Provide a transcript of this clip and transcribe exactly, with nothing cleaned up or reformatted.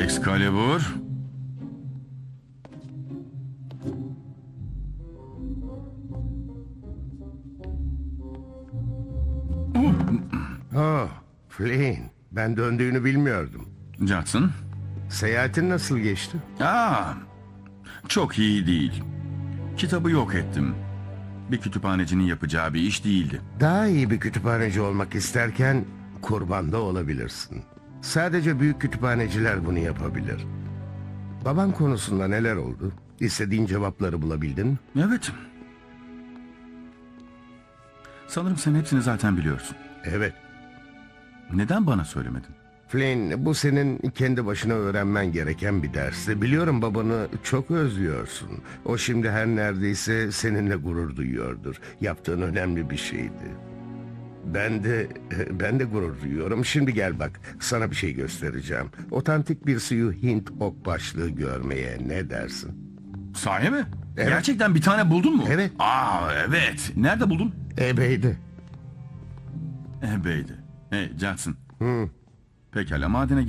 Excalibur. Oh, Flynn. Ben döndüğünü bilmiyordum. Jackson. Seyahatin nasıl geçti? Aa, çok iyi değil. Kitabı yok ettim. Bir kütüphanecinin yapacağı bir iş değildi. Daha iyi bir kütüphaneci olmak isterken kurban da olabilirsin. Sadece büyük kütüphaneciler bunu yapabilir. Baban konusunda neler oldu? İstediğin cevapları bulabildin mi? Evet. Sanırım sen hepsini zaten biliyorsun. Evet. Neden bana söylemedin? Flynn, bu senin kendi başına öğrenmen gereken bir dersti. Biliyorum babanı çok özlüyorsun. O şimdi her neredeyse seninle gurur duyuyordur. Yaptığın önemli bir şeydi. Ben de ben de gurur duyuyorum. Şimdi gel bak, sana bir şey göstereceğim. Otantik bir suyu Hint ok başlığı görmeye ne dersin? Sahi mi? Evet. Gerçekten bir tane buldun mu? Evet. Aa, evet. Nerede buldun? Ebeydi. Ebey'de. Hey Jackson. Hı. Pekala madene